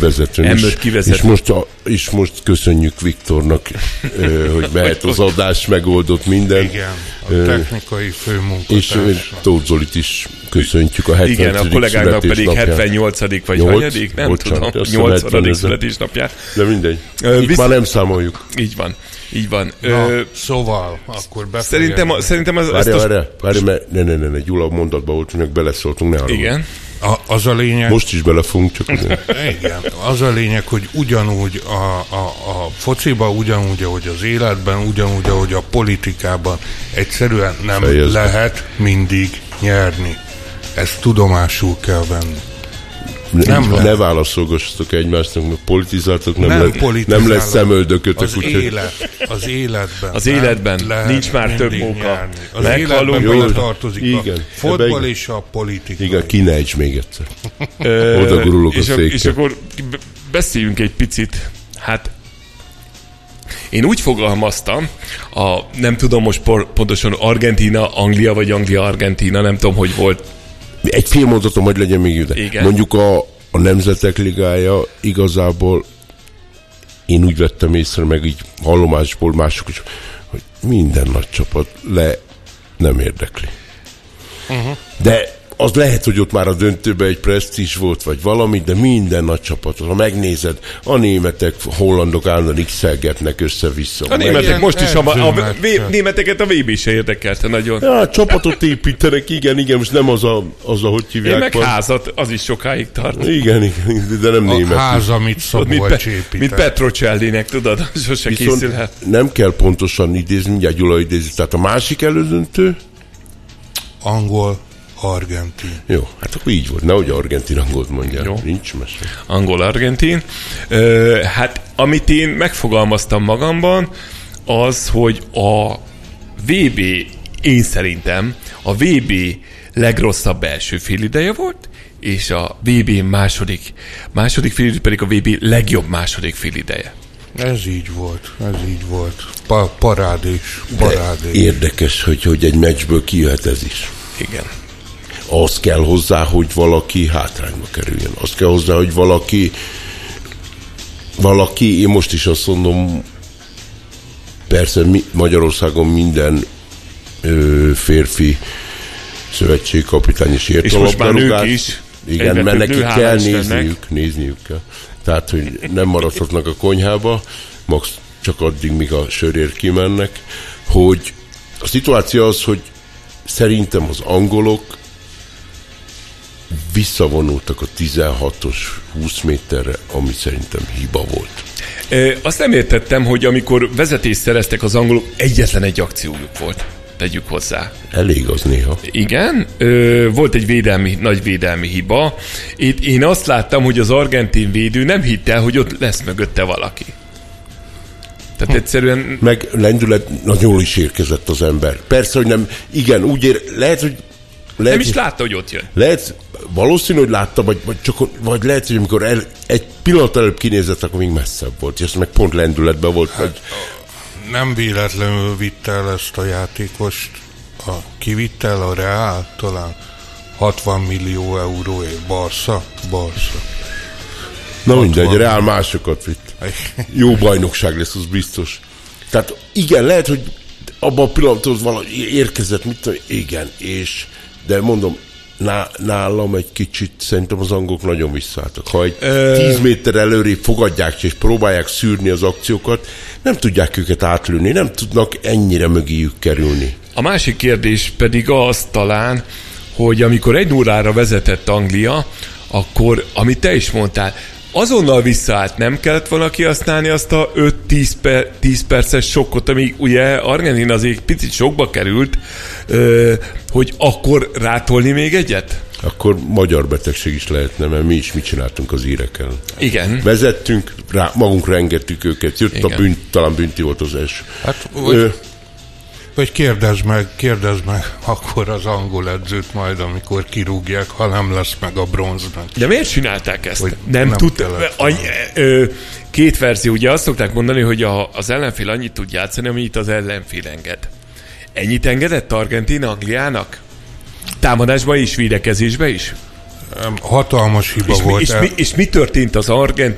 kivezetőn. És most köszönjük Viktornak, hogy mehet az adás, megoldott minden. Igen, a technikai főmunkatárs. És Tóth Zolit is köszöntjük a 70. Igen, a kollégának pedig 78. vagy hanyadik, nem tudom, 80. születésnapját. De mindegy. Itt már nem számoljuk. Így van. Szóval, akkor befejezzük. Szerintem az... Várj, ne, Gyula mondatba volt, hogy beleszóltunk, ne haragudj. Igen. Az a lényeg... Most is belefogunk, csak... Igen, az a lényeg, hogy ugyanúgy a fociban, ugyanúgy, ahogy az életben, ugyanúgy, ahogy a politikában egyszerűen nem lehet mindig nyerni. Ezt tudomásul kell venni. Ne válaszolgassatok egymásnak, mert politizáltok, nem lesz szemöldökötök. Az életben nincs már több móka. Az életben beletartozik a fotball és a politika. Igen, ki ne ejts még egyszer. Oda gurulok a székkel. És akkor beszéljünk egy picit. Hát én úgy fogalmaztam, nem tudom most pontosan Argentína, Anglia vagy Anglia-Argentína, nem tudom, hogy volt. Egy fél mondatom, hogy legyen még ide. Igen. Mondjuk a Nemzetek Ligája igazából én úgy vettem észre, meg így hallomásból mások is, hogy minden nagy csapat nem érdekli. De az lehet, hogy ott már a döntőben egy presztízs volt, vagy valami, de minden nagy csapat, ha megnézed, a németek, hollandok állandóan x-elgetnek össze-vissza. A németek most is, németeket a VB se érdekelte nagyon. Ja, csapatot építenek, igen, most nem az a hogy hívják. Én meg házat, az is sokáig tart. Igen, de nem német. A ház, amit Szabolcs épített. Mint Petrocellinek, tudod, sose készülhet. Nem kell pontosan idézni, mindjárt Gyula idézi. Tehát a másik elődöntő? Angol. Argentin. Jó, hát akkor így volt. Nehogy argentin-angolt mondjál. Jó. Nincs mese. Angol-argentin. Hát amit én megfogalmaztam magamban, az, hogy a VB, én szerintem a VB legrosszabb első félideje volt, és a VB második félideje pedig a VB legjobb második félideje. Ez így volt. Parádés. Érdekes, hogy egy meccsből kijöhet ez is. Igen. Az kell hozzá, hogy valaki hátrányba kerüljön. Az kell hozzá, hogy valaki, én most is azt mondom, persze Magyarországon minden férfi szövetségkapitány is ért a labdarúgást. Nők is. Igen, mert nekik kell nézniük kell. Tehát, hogy nem maradhatnak a konyhába, max csak addig, míg a sörért kimennek, hogy a szituáció az, hogy szerintem az angolok visszavonultak a 16-os 20 méterre, ami szerintem hiba volt. Azt nem értettem, hogy amikor vezetést szereztek az angolok, egyetlen egy akciójuk volt. Tegyük hozzá. Elég az néha. Igen, volt egy nagy védelmi hiba. Én azt láttam, hogy az argentin védő nem hitte el, hogy ott lesz mögötte valaki. Tehát egyszerűen... Meg lendület, nagyon jól is érkezett az ember. Persze, hogy nem, igen, lehet, hogy nem is látta, hogy ott jön. Lehet, valószínű, hogy látta, vagy lehet, hogy amikor egy pillanat előbb kinézett, akkor még messzebb volt, és meg pont lendületben volt. Hát, nem véletlenül vitte el ezt a játékost, kivitte el a Real, talán 60 millió euróért. Barca. Na mindegy, a Real másokat vitt. Jó bajnokság lesz, az biztos. Tehát igen, lehet, hogy abban a pillanatban valahogy érkezett, igen, de mondom, nálam egy kicsit szerintem az angolok nagyon visszaálltak. Ha egy 10 méter előrébb fogadják és próbálják szűrni az akciókat, nem tudják őket átlőni, nem tudnak ennyire mögéjük kerülni. A másik kérdés pedig az talán, hogy amikor 1-0-ra vezetett Anglia, akkor, amit te is mondtál, azonnal visszaállt, nem kellett volna kihasználni azt a 5-10 perces sokkot, ami ugye Argentina azért picit sokba került, hogy akkor rátolni még egyet? Akkor magyar betegség is lehetne, mert mi is mit csináltunk az írekkel. Igen. Vezettünk, magunkra engedtük őket, jött igen. Talán bünti volt az első. Hát, vagy kérdezd meg akkor az angol edzőt majd, amikor kirúgják, ha nem lesz meg a bronznak. De miért csinálták ezt? Nem két verzió, ugye azt szokták mondani, hogy az ellenfél annyit tud játszani, amit az ellenfél enged. Ennyit engedett Argentína Angliának? Támadásban is, védekezésben is? Hatalmas hiba volt. És mi történt az argentin